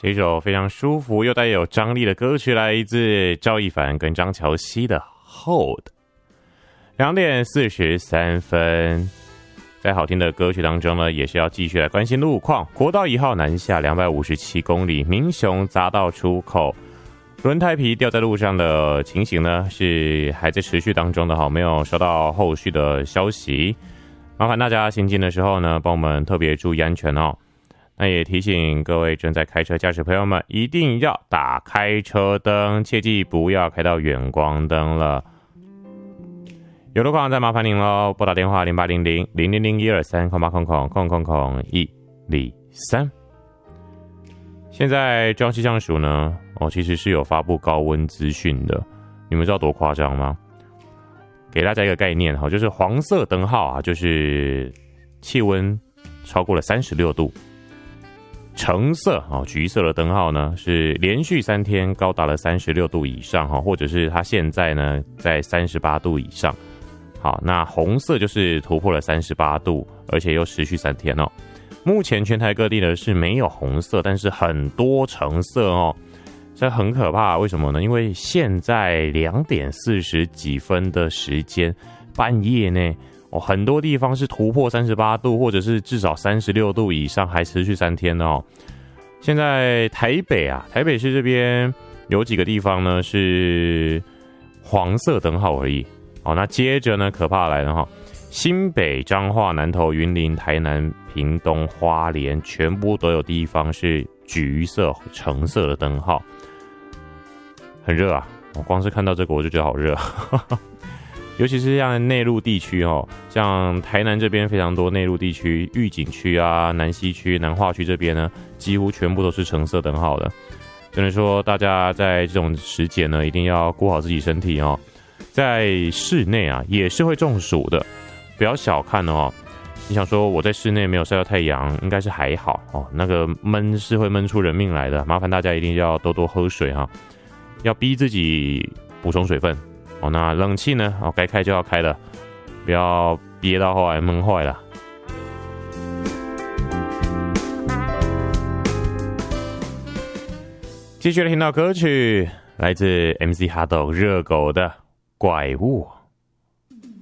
这首非常舒服又带有张力的歌曲来自赵一凡跟张乔熙的 Hold。 2点43分，在好听的歌曲当中呢，也是要继续来关心路况。国道1号南下257公里，民雄匝道出口轮胎皮掉在路上的情形呢，是还在持续当中的，没有收到后续的消息。麻烦大家行进的时候呢，帮我们特别注意安全哦。那也提醒各位正在开车驾驶朋友们，一定要打开车灯，切记不要开到远光灯了。有路况再麻烦您喽，拨打电话0800-000-123-0800-123。现在中央气象署呢，其实是有发布高温资讯的，你们知道多夸张吗？给大家一个概念，就是黄色灯号啊，就是气温超过了36度。橙色橘色的灯号呢，是连续3天高达了36度以上，或者是它现在呢在38度以上。好，那红色就是突破了38度，而且又持续3天哦。目前全台各地呢是没有红色，但是很多橙色哦，这很可怕。为什么呢？因为现在2点40几分的时间，半夜呢。很多地方是突破38度，或者是至少36度以上，还持续3天哦。现在台北市这边有几个地方呢是黄色灯号而已。那接着呢，可怕来了新北、彰化、南投、云林、台南、屏东、花莲，全部都有地方是橘色、橙色的灯号，很热啊！我光是看到这个我就觉得好热。尤其是像内陆地区像台南这边非常多内陆地区，玉井区啊、南西区、南化区这边呢，几乎全部都是橙色灯号的。真的说，大家在这种时节呢，一定要顾好自己身体哦。在室内也是会中暑的，不要小看哦。你想说我在室内没有晒到太阳，应该是还好那个闷是会闷出人命来的。麻烦大家一定要多多喝水要逼自己补充水分。那冷气呢？该开就要开了，不要憋到后来闷坏了。继续来听到歌曲，来自 MC 哈豆热狗的《怪物》。